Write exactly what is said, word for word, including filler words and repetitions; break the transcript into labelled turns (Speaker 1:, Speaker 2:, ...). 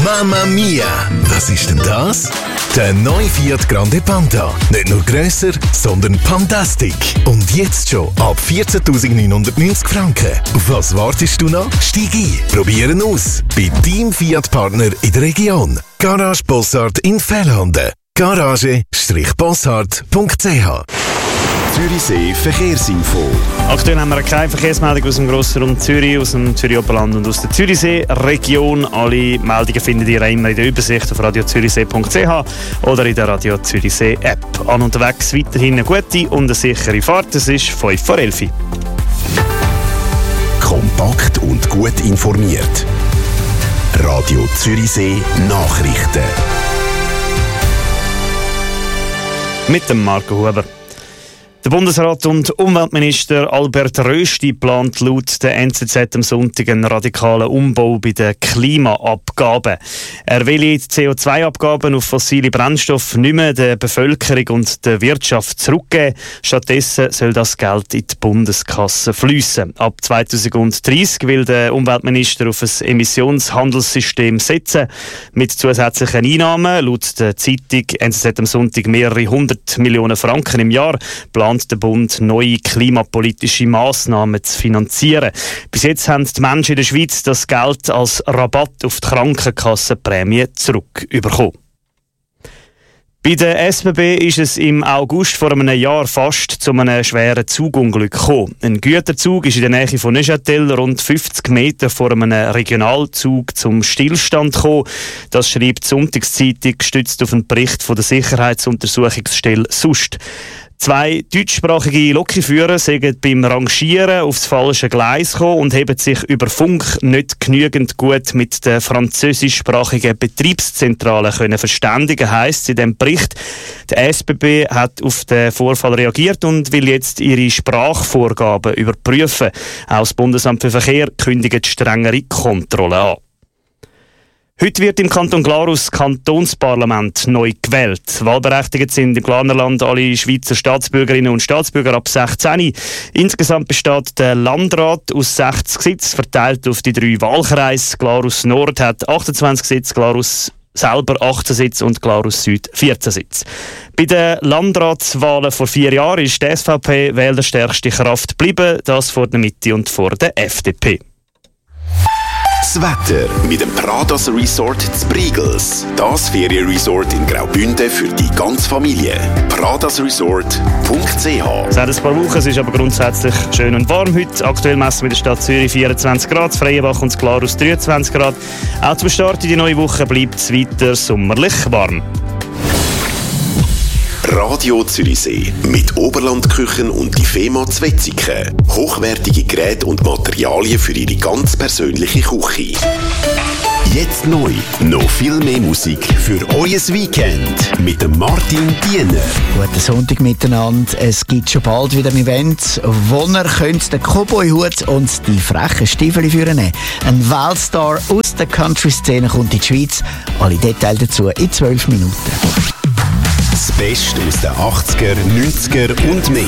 Speaker 1: Mamma Mia! Was ist denn das? Der neue Fiat Grande Panda. Nicht nur grösser, sondern Pandastic. Und jetzt schon ab vierzehntausendneunhundertneunzig Franken. Auf was wartest du noch? Steig ein, probieren aus. Bei deinem Fiat-Partner in der Region. Garage Bossard in Fellhanden. garage bossard punkt c h.
Speaker 2: Zürichsee Verkehrsinfo.
Speaker 3: Aktuell haben wir keine Verkehrsmeldung aus dem Grossraum Zürich, aus dem Zürich-Oberland und aus der Zürichsee-Region. Alle Meldungen findet ihr immer in der Übersicht auf radio zürichsee punkt c h oder in der Radio Zürichsee-App. An unterwegs weiterhin eine gute und eine sichere Fahrt. Es ist fünf vor elf.
Speaker 2: Kompakt und gut informiert. Radio Zürichsee Nachrichten.
Speaker 3: Mit dem Marco Huber. Der Bundesrat und Umweltminister Albert Rösti plant laut der N Z Z am Sonntag einen radikalen Umbau bei den Klimaabgaben. Er will die C O zwei Abgaben auf fossile Brennstoffe nicht mehr der Bevölkerung und der Wirtschaft zurückgeben. Stattdessen soll das Geld in die Bundeskasse fließen. Ab zweitausenddreißig will der Umweltminister auf ein Emissionshandelssystem setzen. Mit zusätzlichen Einnahmen, laut der Zeitung N Z Z am Sonntag mehrere hundert Millionen Franken im Jahr, plant der Bund, neue klimapolitische Massnahmen zu finanzieren. Bis jetzt haben die Menschen in der Schweiz das Geld als Rabatt auf die Krankenkassenprämie zurückbekommen. Bei der S B B ist es im August vor einem Jahr fast zu einem schweren Zugunglück gekommen. Ein Güterzug ist in der Nähe von Neuchâtel rund fünfzig Meter vor einem Regionalzug zum Stillstand gekommen. Das schreibt die Sonntagszeitung, gestützt auf einen Bericht von der Sicherheitsuntersuchungsstelle S U S T. Zwei deutschsprachige Lokführer sind beim Rangieren aufs falsche Gleis gekommen und haben sich über Funk nicht genügend gut mit der französischsprachigen Betriebszentrale können verständigen, heisst es in diesem Bericht. Der S B B hat auf den Vorfall reagiert und will jetzt ihre Sprachvorgaben überprüfen. Auch das Bundesamt für Verkehr kündigt strengere Kontrollen an. Heute wird im Kanton Glarus das Kantonsparlament neu gewählt. Wahlberechtigt sind im Glarnerland alle Schweizer Staatsbürgerinnen und Staatsbürger ab sechzehn. Insgesamt besteht der Landrat aus sechzig Sitzen, verteilt auf die drei Wahlkreise. Glarus Nord hat achtundzwanzig Sitze, Glarus selber achtzehn Sitze und Glarus Süd vierzehn Sitze. Bei den Landratswahlen vor vier Jahren ist die S V P wählerstärkste Kraft geblieben, das vor der Mitte und vor der F D P.
Speaker 2: Das Wetter mit dem Pradas Resort zu Briegels. Das Ferienresort in Graubünden für die ganze Familie. pradas resort punkt c h.
Speaker 3: Seit ein paar Wochen, es ist aber grundsätzlich schön und warm heute. Aktuell messen wir in der Stadt Zürich vierundzwanzig Grad, Freienbach und Glarus dreiundzwanzig Grad. Auch zum Start in die neue Woche bleibt es weiter sommerlich warm.
Speaker 2: Radio Zürichsee mit Oberlandküchen und die Fema Zwetzigen. Hochwertige Geräte und Materialien für Ihre ganz persönliche Küche. Jetzt neu, noch viel mehr Musik für euer Weekend mit dem Martin Diener.
Speaker 4: Guten Sonntag miteinander. Es gibt schon bald wieder ein Event, wo ihr könnt den Cowboy-Hut und die frechen Stiefel führen. Ein Weltstar aus der Country-Szene kommt in die Schweiz. Alle Details dazu in zwölf Minuten.
Speaker 2: Das Beste aus den achtziger, neunziger und mehr.